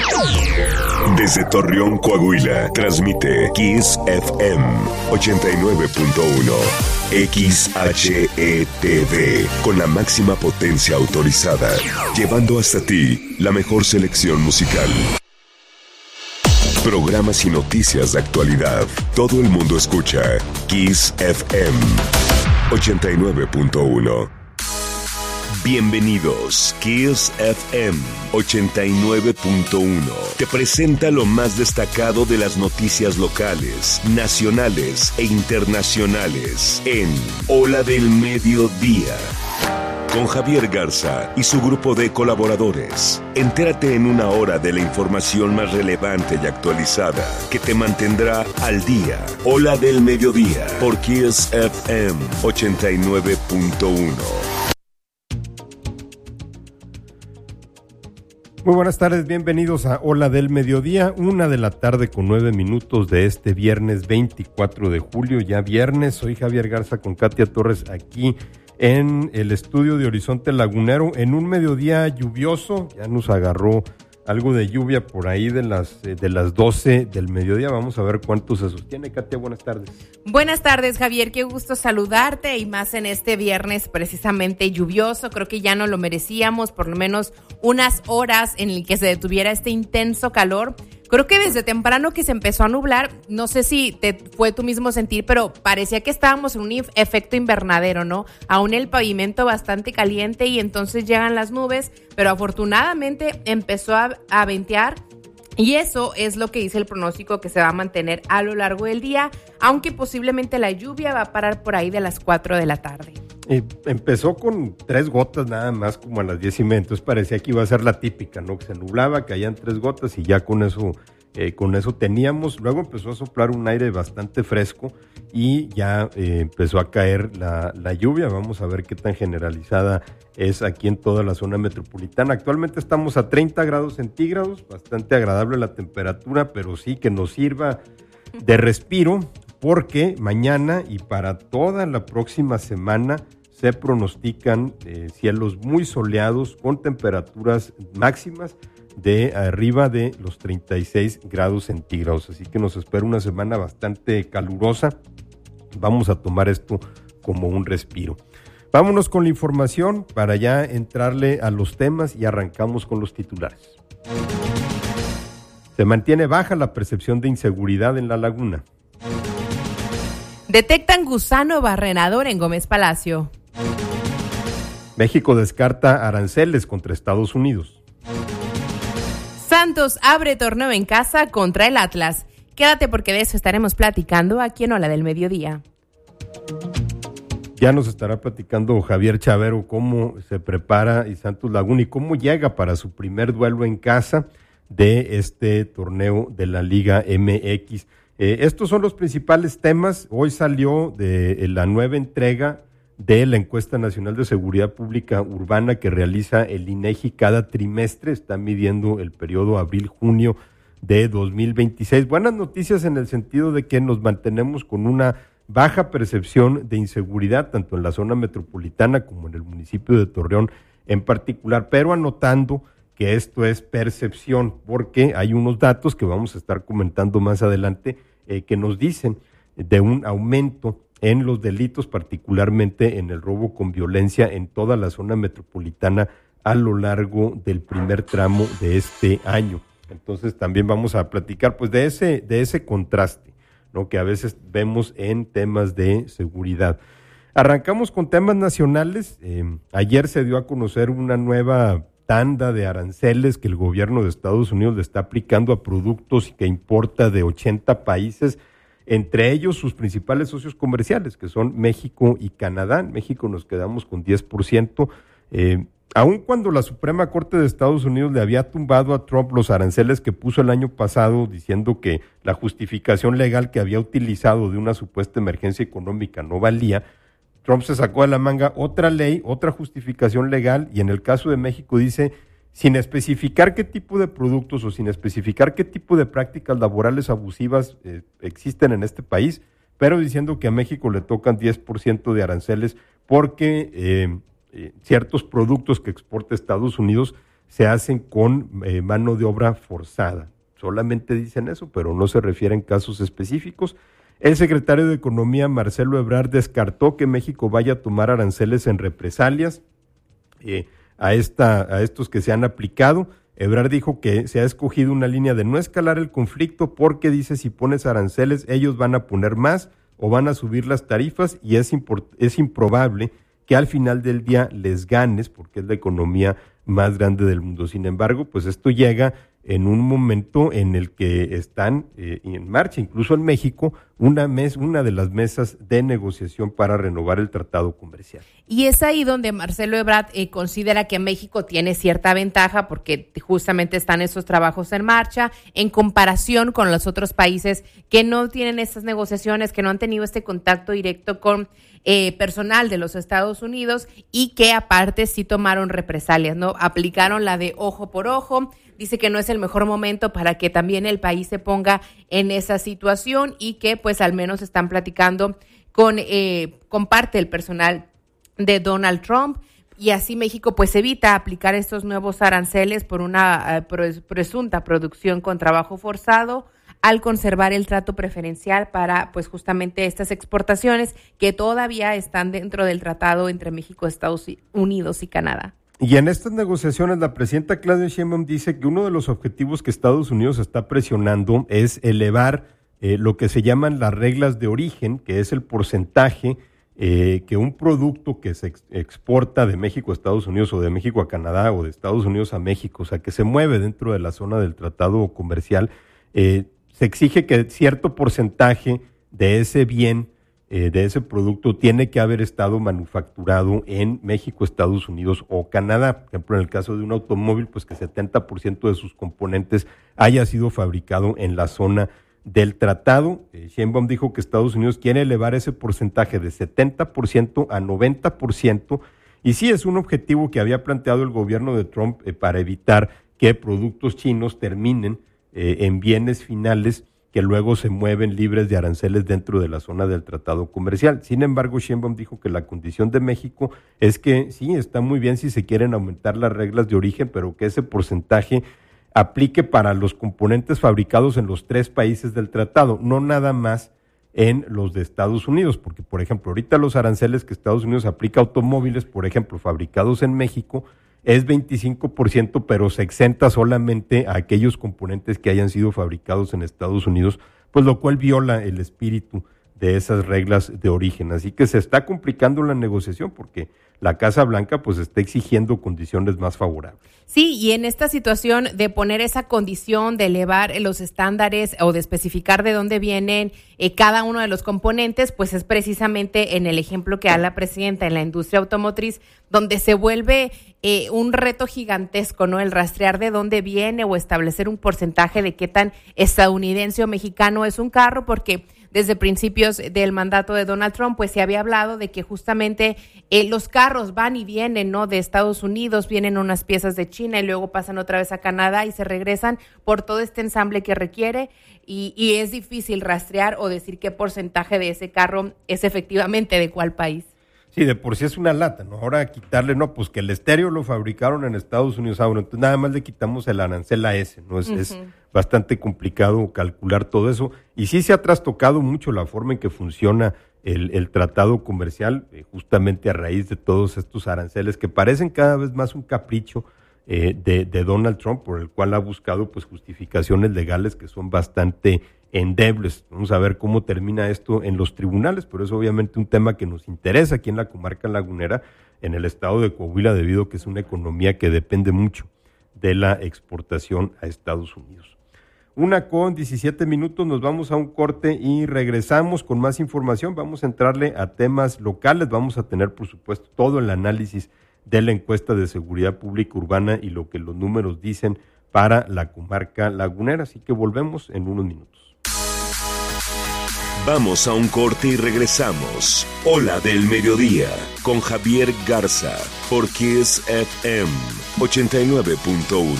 Desde Torreón, Coahuila, transmite Kiss FM 89.1. XHETV, con la máxima potencia autorizada, llevando hasta ti la mejor selección musical. Programas y noticias de actualidad. Todo el mundo escucha Kiss FM 89.1. Bienvenidos, Kiss FM 89.1 te presenta lo más destacado de las noticias locales, nacionales e internacionales en Ola del Mediodía. Con Javier Garza y su grupo de colaboradores. Entérate en una hora de la información más relevante y actualizada que te mantendrá al día. Ola del Mediodía por Kiss FM 89.1. Muy buenas tardes, bienvenidos a Ola del Mediodía, 1:09 p.m. de este viernes 24 de julio, ya viernes. Soy Javier Garza con Katia Torres aquí en el estudio de Horizonte Lagunero, en un mediodía lluvioso. Ya nos agarró algo de lluvia por ahí de las 12 del mediodía. Vamos a ver cuánto se sostiene. Katia, buenas tardes. Buenas tardes, Javier, qué gusto saludarte, y más en este viernes precisamente lluvioso. Creo que ya no lo merecíamos, por lo menos unas horas en el que se detuviera este intenso calor. Creo que desde temprano que se empezó a nublar, no sé si te fue tu mismo sentir, pero parecía que estábamos en un efecto invernadero, ¿no? Aún el pavimento bastante caliente y entonces llegan las nubes, pero afortunadamente empezó a ventear. Y eso es lo que dice el pronóstico que se va a mantener a lo largo del día, aunque posiblemente la lluvia va a parar por ahí de las 4 de la tarde. Empezó con 3 gotas nada más, como a las 10:30, entonces parecía que iba a ser la típica, ¿no? Que se nublaba, caían 3 gotas y ya con eso teníamos. Luego empezó a soplar un aire bastante fresco y ya empezó a caer la lluvia. Vamos a ver qué tan generalizada es aquí en toda la zona metropolitana. Actualmente estamos a 30 grados centígrados, bastante agradable la temperatura, pero sí que nos sirva de respiro, porque mañana y para toda la próxima semana se pronostican cielos muy soleados con temperaturas máximas de arriba de los 36 grados centígrados. Así que nos espera una semana bastante calurosa. Vamos a tomar esto como un respiro. Vámonos con la información para ya entrarle a los temas y arrancamos con los titulares. Se mantiene baja la percepción de inseguridad en La Laguna. Detectan gusano barrenador en Gómez Palacio. México descarta aranceles contra Estados Unidos. Santos abre torneo en casa contra el Atlas. Quédate porque de eso estaremos platicando aquí en Ola del Mediodía. Ya nos estará platicando Javier Chavero cómo se prepara y Santos Laguna y cómo llega para su primer duelo en casa de este torneo de la Liga MX. Estos son los principales temas. Hoy salió de la nueva entrega de la encuesta nacional de seguridad pública urbana que realiza el INEGI cada trimestre. Está midiendo el periodo abril-junio de 2026. Buenas noticias en el sentido de que nos mantenemos con una baja percepción de inseguridad, tanto en la zona metropolitana como en el municipio de Torreón en particular, pero anotando que esto es percepción, porque hay unos datos que vamos a estar comentando más adelante que nos dicen de un aumento en los delitos, particularmente en el robo con violencia en toda la zona metropolitana a lo largo del primer tramo de este año. Entonces también vamos a platicar pues de ese contraste, ¿no?, que a veces vemos en temas de seguridad. Arrancamos con temas nacionales. Ayer se dio a conocer una nueva tanda de aranceles que el gobierno de Estados Unidos le está aplicando a productos que importa de 80 países, entre ellos sus principales socios comerciales, que son México y Canadá. En México nos quedamos con 10%, aun cuando la Suprema Corte de Estados Unidos le había tumbado a Trump los aranceles que puso el año pasado, diciendo que la justificación legal que había utilizado de una supuesta emergencia económica no valía. Trump se sacó de la manga otra ley, otra justificación legal, y en el caso de México dice, sin especificar qué tipo de productos o sin especificar qué tipo de prácticas laborales abusivas existen en este país, pero diciendo que a México le tocan 10% de aranceles porque ciertos productos que exporta Estados Unidos se hacen con mano de obra forzada. Solamente dicen eso, pero no se refieren a casos específicos. El secretario de Economía, Marcelo Ebrard, descartó que México vaya a tomar aranceles en represalias a estos que se han aplicado. Ebrard dijo que se ha escogido una línea de no escalar el conflicto porque, dice, si pones aranceles, ellos van a poner más o van a subir las tarifas y es improbable que al final del día les ganes porque es la economía más grande del mundo. Sin embargo, pues esto llega en un momento en el que están en marcha, incluso en México, una de las mesas de negociación para renovar el tratado comercial. Y es ahí donde Marcelo Ebrard considera que México tiene cierta ventaja porque justamente están esos trabajos en marcha en comparación con los otros países que no tienen estas negociaciones, que no han tenido este contacto directo con personal de los Estados Unidos y que aparte sí tomaron represalias, ¿no? Aplicaron la de ojo por ojo. Dice que no es el mejor momento para que también el país se ponga en esa situación y que pues al menos están platicando con parte del personal de Donald Trump y así México pues evita aplicar estos nuevos aranceles por una presunta producción con trabajo forzado al conservar el trato preferencial para pues justamente estas exportaciones que todavía están dentro del tratado entre México, Estados Unidos y Canadá. Y en estas negociaciones la presidenta Claudia Sheinbaum dice que uno de los objetivos que Estados Unidos está presionando es elevar lo que se llaman las reglas de origen, que es el porcentaje que un producto que se exporta de México a Estados Unidos o de México a Canadá o de Estados Unidos a México, o sea, que se mueve dentro de la zona del tratado comercial, se exige que cierto porcentaje de ese bien, de ese producto, tiene que haber estado manufacturado en México, Estados Unidos o Canadá. Por ejemplo, en el caso de un automóvil, pues que 70% de sus componentes haya sido fabricado en la zona del tratado. Sheinbaum dijo que Estados Unidos quiere elevar ese porcentaje de 70% a 90%, y sí es un objetivo que había planteado el gobierno de Trump para evitar que productos chinos terminen en bienes finales que luego se mueven libres de aranceles dentro de la zona del tratado comercial. Sin embargo, Sheinbaum dijo que la condición de México es que sí, está muy bien si se quieren aumentar las reglas de origen, pero que ese porcentaje aplique para los componentes fabricados en los 3 países del tratado, no nada más en los de Estados Unidos, porque, por ejemplo, ahorita los aranceles que Estados Unidos aplica a automóviles, por ejemplo, fabricados en México, es 25%, pero se exenta solamente a aquellos componentes que hayan sido fabricados en Estados Unidos, pues lo cual viola el espíritu de esas reglas de origen. Así que se está complicando la negociación porque la Casa Blanca pues está exigiendo condiciones más favorables. Sí, y en esta situación de poner esa condición de elevar los estándares o de especificar de dónde vienen cada uno de los componentes, pues es precisamente en el ejemplo que da la presidenta en la industria automotriz, donde se vuelve un reto gigantesco, ¿no? El rastrear de dónde viene o establecer un porcentaje de qué tan estadounidense o mexicano es un carro, porque desde principios del mandato de Donald Trump, pues se había hablado de que justamente los carros van y vienen, ¿no? De Estados Unidos, vienen unas piezas de China y luego pasan otra vez a Canadá y se regresan por todo este ensamble que requiere y es difícil rastrear o decir qué porcentaje de ese carro es efectivamente de cuál país. Sí, de por sí es una lata, ¿no? Ahora quitarle, no, pues que el estéreo lo fabricaron en Estados Unidos, bueno, entonces nada más le quitamos el arancel a ese, ¿no? Es bastante complicado calcular todo eso, y sí se ha trastocado mucho la forma en que funciona el tratado comercial, justamente a raíz de todos estos aranceles que parecen cada vez más un capricho de Donald Trump, por el cual ha buscado pues justificaciones legales que son bastante endebles. Vamos a ver cómo termina esto en los tribunales, pero es obviamente un tema que nos interesa aquí en la comarca lagunera, en el estado de Coahuila, debido a que es una economía que depende mucho de la exportación a Estados Unidos. 1:17, nos vamos a un corte y regresamos con más información. Vamos a entrarle a temas locales, vamos a tener por supuesto todo el análisis de la encuesta de seguridad pública urbana y lo que los números dicen para la comarca lagunera, así que volvemos en unos minutos. Vamos a un corte y regresamos. Ola del Mediodía, con Javier Garza, por Kiss FM 89.1.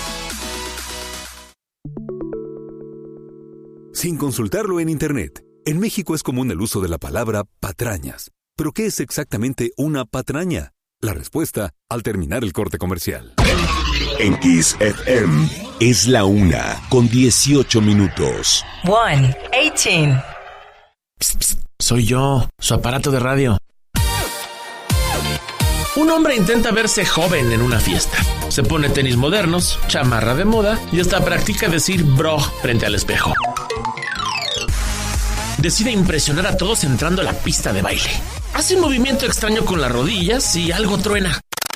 Sin consultarlo en Internet, en México es común el uso de la palabra patrañas. ¿Pero qué es exactamente una patraña? La respuesta al terminar el corte comercial. En Kiss FM es la 1:18. 1:18. Psst, psst, soy yo, su aparato de radio. Un hombre intenta verse joven en una fiesta. Se pone tenis modernos, chamarra de moda y hasta practica decir bro frente al espejo. Decide impresionar a todos entrando a la pista de baile. Hace un movimiento extraño con las rodillas y algo truena.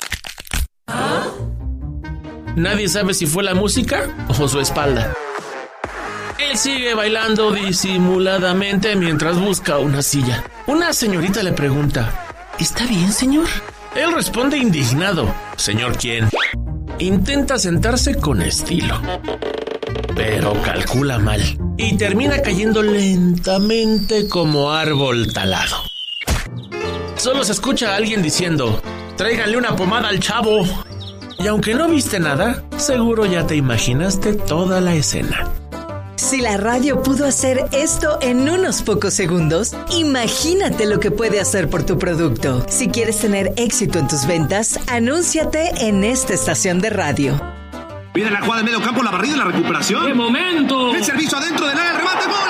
Nadie sabe si fue la música o su espalda. Él sigue bailando disimuladamente mientras busca una silla. Una señorita le pregunta: ¿está bien, señor? Él responde indignado: ¿señor quién? Intenta sentarse con estilo, pero calcula mal y termina cayendo lentamente como árbol talado. Solo se escucha a alguien diciendo: tráiganle una pomada al chavo. Y aunque no viste nada, seguro ya te imaginaste toda la escena. Si la radio pudo hacer esto en unos pocos segundos, imagínate lo que puede hacer por tu producto. Si quieres tener éxito en tus ventas, anúnciate en esta estación de radio. Viene la jugada de medio campo, la barrida y la recuperación. ¡Qué momento! El servicio adentro del área, el remate, ¡gol!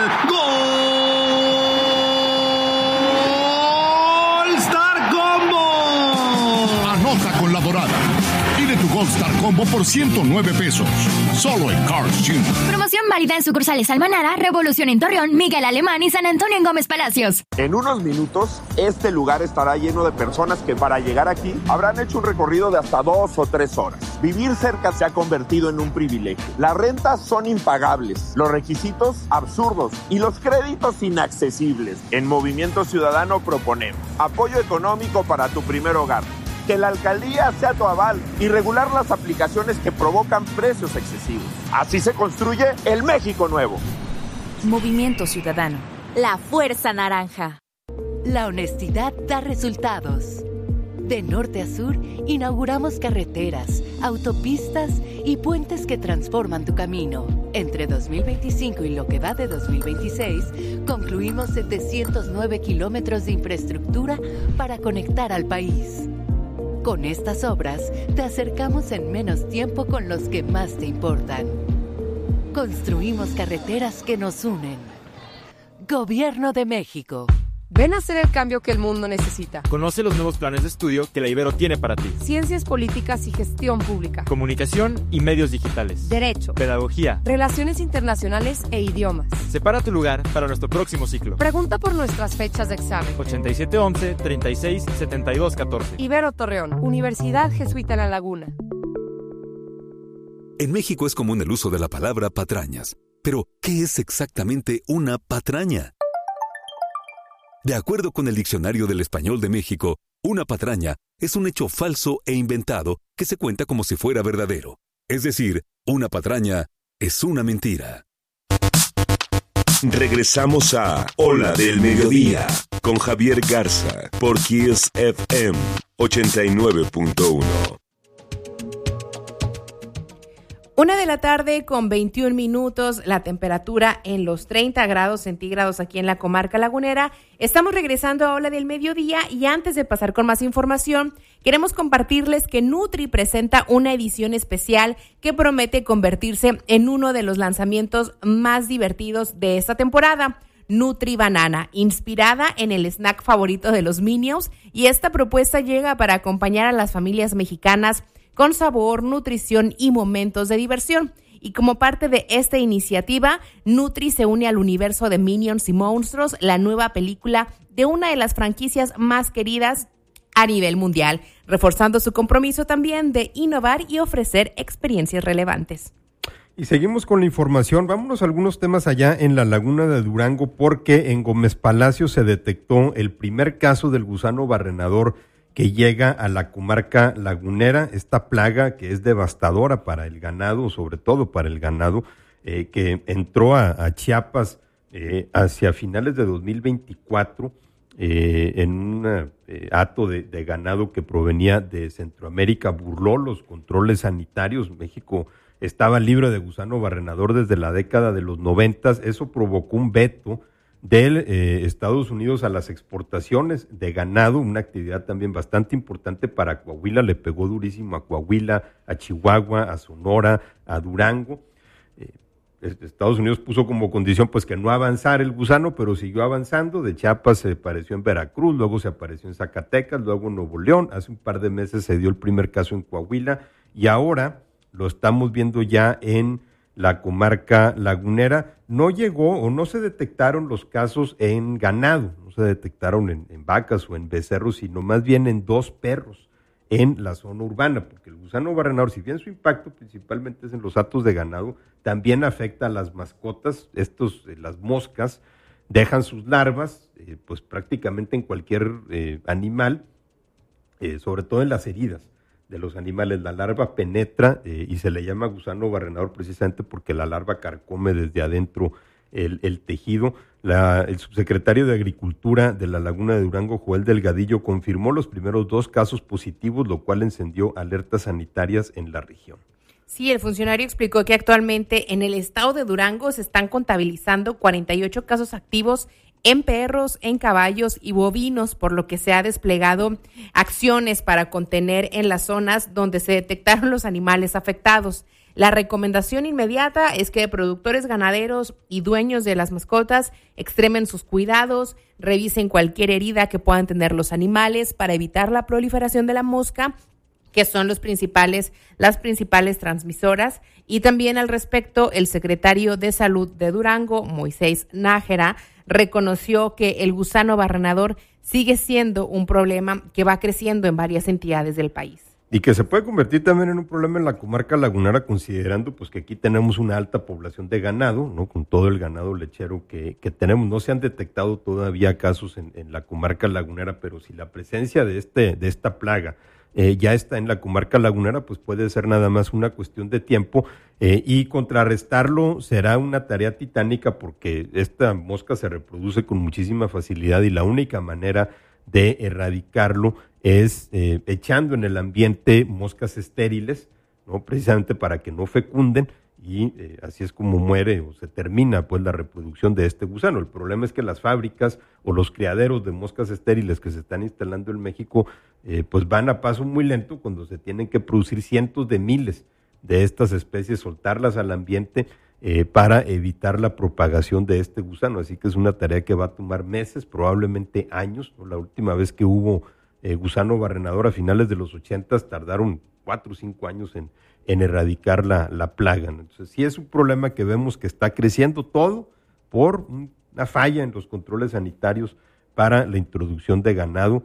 ¡Gol! ¡Star Combo! Anota con la dorada. Pide tu Gold Star Combo por $109. Solo en Carl's Jr. Promoción válida en sucursales Almanara, Revolución en Torreón, Miguel Alemán y San Antonio en Gómez Palacios. En unos minutos, este lugar estará lleno de personas que para llegar aquí habrán hecho un recorrido de hasta 2 o 3 horas. Vivir cerca se ha convertido en un privilegio. Las rentas son impagables, los requisitos absurdos y los créditos inaccesibles. En Movimiento Ciudadano proponemos apoyo económico para tu primer hogar, que la alcaldía sea tu aval y regular las aplicaciones que provocan precios excesivos. Así se construye el México nuevo. Movimiento Ciudadano. La fuerza naranja. La honestidad da resultados. De norte a sur, inauguramos carreteras, autopistas y puentes que transforman tu camino. Entre 2025 y lo que va de 2026, concluimos 709 kilómetros de infraestructura para conectar al país. Con estas obras, te acercamos en menos tiempo con los que más te importan. Construimos carreteras que nos unen. Gobierno de México. Ven a hacer el cambio que el mundo necesita. Conoce los nuevos planes de estudio que la Ibero tiene para ti. Ciencias políticas y gestión pública. Comunicación y medios digitales. Derecho. Pedagogía. Relaciones internacionales e idiomas. Separa tu lugar para nuestro próximo ciclo. Pregunta por nuestras fechas de examen. 8711-367214. Ibero Torreón, Universidad Jesuita en La Laguna. En México es común el uso de la palabra patrañas. Pero, ¿qué es exactamente una patraña? De acuerdo con el Diccionario del Español de México, una patraña es un hecho falso e inventado que se cuenta como si fuera verdadero. Es decir, una patraña es una mentira. Regresamos a Ola del Mediodía con Javier Garza por Kiss FM 89.1. 1:21 p.m, la temperatura en los 30 grados centígrados aquí en la comarca lagunera. Estamos regresando a Ola del Mediodía y antes de pasar con más información, queremos compartirles que Nutri presenta una edición especial que promete convertirse en uno de los lanzamientos más divertidos de esta temporada. Nutri Banana, inspirada en el snack favorito de los Minions, y esta propuesta llega para acompañar a las familias mexicanas con sabor, nutrición y momentos de diversión. Y como parte de esta iniciativa, Nutri se une al universo de Minions y Monstruos, la nueva película de una de las franquicias más queridas a nivel mundial, reforzando su compromiso también de innovar y ofrecer experiencias relevantes. Y seguimos con la información. Vámonos a algunos temas allá en la laguna de Durango, porque en Gómez Palacio se detectó el primer caso del gusano barrenador que llega a la comarca lagunera, esta plaga que es devastadora para el ganado, sobre todo para el ganado, que entró a Chiapas hacia finales de 2024 en un hato de ganado que provenía de Centroamérica, burló los controles sanitarios. México estaba libre de gusano barrenador desde la década de los 90, eso provocó un veto de Estados Unidos a las exportaciones de ganado, una actividad también bastante importante para Coahuila. Le pegó durísimo a Coahuila, a Chihuahua, a Sonora, a Durango. Estados Unidos puso como condición pues que no avanzara el gusano, pero siguió avanzando. De Chiapas se apareció en Veracruz, luego se apareció en Zacatecas, luego en Nuevo León. Hace un par de meses se dio el primer caso en Coahuila y ahora lo estamos viendo ya en la comarca lagunera. No llegó o no se detectaron los casos en ganado, no se detectaron en vacas o en becerros, sino más bien en 2 perros en la zona urbana, porque el gusano barrenador, si bien su impacto principalmente es en los hatos de ganado, también afecta a las mascotas. Las moscas dejan sus larvas pues prácticamente en cualquier animal, sobre todo en las heridas de los animales. La larva penetra y se le llama gusano barrenador precisamente porque la larva carcome desde adentro el tejido. El subsecretario de Agricultura de la Laguna de Durango, Joel Delgadillo, confirmó los primeros 2 casos positivos, lo cual encendió alertas sanitarias en la región. Sí, el funcionario explicó que actualmente en el estado de Durango se están contabilizando 48 casos activos en perros, en caballos y bovinos, por lo que se ha desplegado acciones para contener en las zonas donde se detectaron los animales afectados. La recomendación inmediata es que productores ganaderos y dueños de las mascotas extremen sus cuidados, revisen cualquier herida que puedan tener los animales para evitar la proliferación de la mosca, que son las principales transmisoras. Y también al respecto, el secretario de Salud de Durango, Moisés Nájera, reconoció que el gusano barrenador sigue siendo un problema que va creciendo en varias entidades del país. Y que se puede convertir también en un problema en la comarca lagunera, considerando pues que aquí tenemos una alta población de ganado, ¿no? Con todo el ganado lechero que tenemos. No se han detectado todavía casos en la comarca lagunera, pero si la presencia de esta plaga ya está en la comarca lagunera, pues puede ser nada más una cuestión de tiempo, y contrarrestarlo será una tarea titánica porque esta mosca se reproduce con muchísima facilidad y la única manera de erradicarlo es echando en el ambiente moscas estériles, ¿no? Precisamente para que no fecunden, y así es como muere o se termina pues la reproducción de este gusano. El problema es que las fábricas o los criaderos de moscas estériles que se están instalando en México pues van a paso muy lento cuando se tienen que producir cientos de miles de estas especies, soltarlas al ambiente para evitar la propagación de este gusano. Así que es una tarea que va a tomar meses, probablemente años, ¿no? La última vez que hubo gusano barrenador a finales de los 80 tardaron 4 o 5 años en erradicar la plaga, ¿no? Entonces sí es un problema que vemos que está creciendo, todo por una falla en los controles sanitarios para la introducción de ganado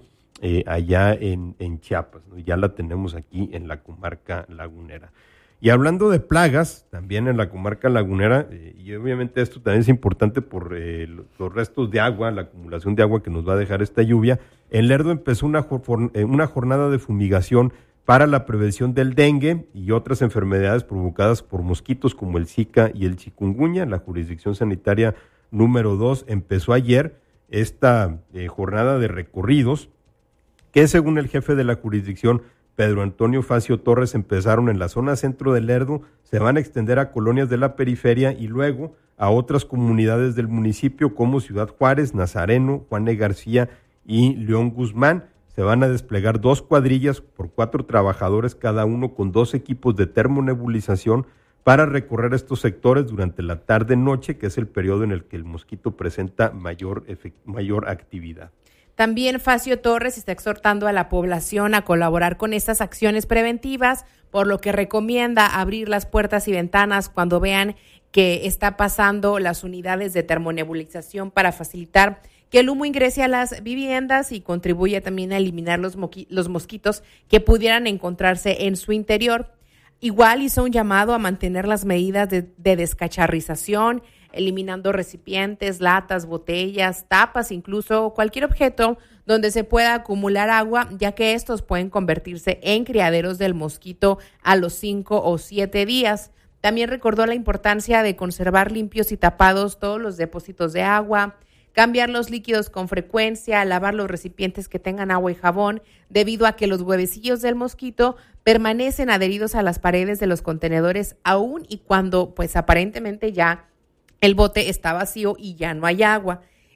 allá en Chiapas, ¿no? Ya la tenemos aquí en la comarca lagunera. Y hablando de plagas, también en la comarca lagunera, y obviamente esto también es importante por los restos de agua, la acumulación de agua que nos va a dejar esta lluvia. En Lerdo empezó una jornada de fumigación para la prevención del dengue y otras enfermedades provocadas por mosquitos como el Zika y el chikungunya. La jurisdicción sanitaria número 2 empezó ayer esta jornada de recorridos que, según el jefe de la jurisdicción, Pedro Antonio Facio Torres, empezaron en la zona centro de Lerdo, se van a extender a colonias de la periferia y luego a otras comunidades del municipio como Ciudad Juárez, Nazareno, Juan E. García y León Guzmán. Se van a desplegar 2 cuadrillas por 4 trabajadores, cada uno con 2 equipos de termonebulización para recorrer estos sectores durante la tarde-noche, que es el periodo en el que el mosquito presenta mayor actividad. También Facio Torres está exhortando a la población a colaborar con estas acciones preventivas, por lo que recomienda abrir las puertas y ventanas cuando vean que está pasando las unidades de termonebulización para facilitar que el humo ingrese a las viviendas y contribuya también a eliminar los mosquitos que pudieran encontrarse en su interior. Igual hizo un llamado a mantener las medidas de descacharrización, eliminando recipientes, latas, botellas, tapas, incluso cualquier objeto donde se pueda acumular agua, ya que estos pueden convertirse en criaderos del mosquito a los 5 o 7 días. También recordó la importancia de conservar limpios y tapados todos los depósitos de agua, cambiar los líquidos con frecuencia, lavar los recipientes que tengan agua y jabón, debido a que los huevecillos del mosquito permanecen adheridos a las paredes de los contenedores aún y cuando pues aparentemente ya el bote está vacío y ya no hay agua.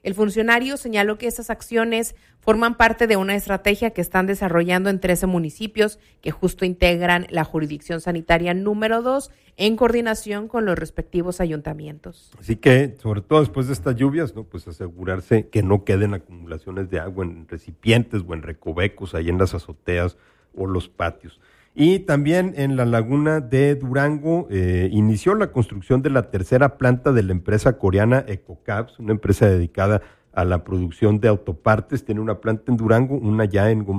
El funcionario señaló que estas acciones forman parte de una estrategia que están desarrollando en 13 municipios que justo integran la jurisdicción sanitaria número 2 en coordinación con los respectivos ayuntamientos. Así que, sobre todo después de estas lluvias, ¿no? Pues asegurarse que no queden acumulaciones de agua en recipientes o en recovecos, ahí en las azoteas o los patios. Y también en la laguna de Durango inició la construcción de la tercera planta de la empresa coreana EcoCabs, una empresa dedicada a la producción de autopartes. Tiene una planta en Durango, una ya en